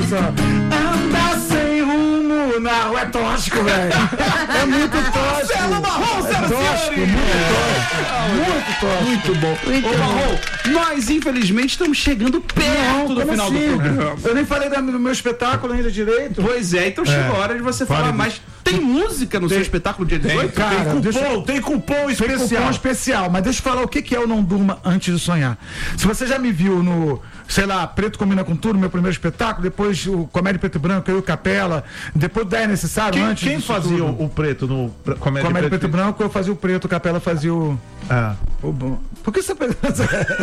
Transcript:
só. Anda sem rumo na rua. É tóxico, velho. É muito tóxico. Marcelo Marrom, Muito tóxico. Muito bom. Ô, Marrom, nós infelizmente estamos chegando perto do final do programa. Eu nem falei do meu espetáculo ainda direito. Pois é, então chegou a hora de você falar mais. Tem música no seu espetáculo dia 18? Cara, Tem cupom especial. Tem cupom especial, mas deixa eu falar o que é o Não Durma Antes de Sonhar. Se você já me viu no, sei lá, Preto Combina com Tudo, meu primeiro espetáculo, depois o Comédia Preto e Branco, eu e o Capela, depois do 10 Necessário, antes Quem fazia o preto no Comédia Preto e Branco, eu fazia o preto, o Capela fazia o... Ah. Por que você...